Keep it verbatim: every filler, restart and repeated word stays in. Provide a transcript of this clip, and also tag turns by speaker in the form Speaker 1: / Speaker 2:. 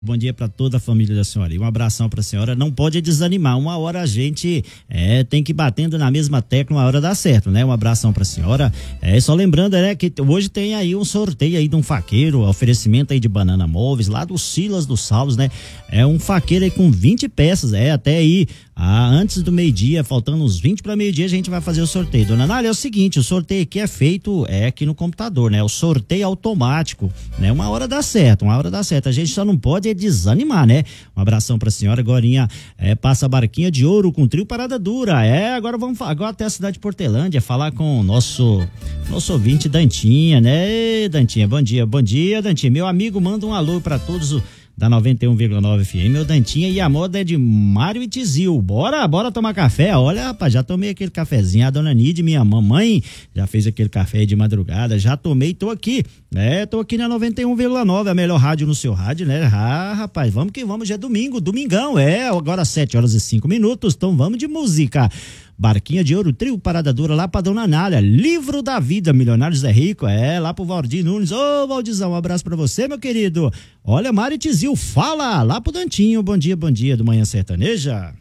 Speaker 1: Bom dia para toda a família da senhora e um abração para a senhora. Não pode desanimar, uma hora a gente é, tem que ir batendo na mesma tecla, uma hora dá certo, né? Um abração para a senhora. É, só lembrando, né, que hoje tem aí um sorteio aí de um faqueiro, oferecimento aí de banana móveis lá do Silas dos Salvos, né? É um faqueiro aí com vinte peças, é até aí ah, antes do meio-dia, faltando uns vinte para meio-dia, a gente vai fazer o sorteio. Dona Nália, é o seguinte, o sorteio aqui é feito é aqui no computador, né? O sorteio automático, né? Uma hora dá certo, uma hora dá certo. A gente só não pode desanimar, né? Um abração pra senhora. Agorinha é, passa a barquinha de ouro com trio Parada Dura. É, agora vamos agora até a cidade de Portelândia falar com o nosso nosso ouvinte Dantinha, né? Ei, Dantinha, bom dia, bom dia, Dantinha. Meu amigo, manda um alô pra todos o da noventa e um vírgula nove F M, meu Dantinha, e a moda é de Mário e Tizil. Bora, bora tomar café. Olha, rapaz, já tomei aquele cafezinho. A dona Nide, minha mamãe, já fez aquele café de madrugada. Já tomei, tô aqui. É, tô aqui na noventa e um vírgula nove, a melhor rádio no seu rádio, né? Ah, rapaz, vamos que vamos, já é domingo, domingão. É, agora sete horas e cinco minutos, então vamos de música. Barquinha de Ouro, trio Parada Dura lá pra Dona Nália, Livro da Vida, Milionários é Rico, é, lá pro Valdir Nunes. Ô, Valdizão, um abraço pra você, meu querido. Olha, Mário Tizil, fala lá pro Dantinho, bom dia, bom dia do Manhã Sertaneja.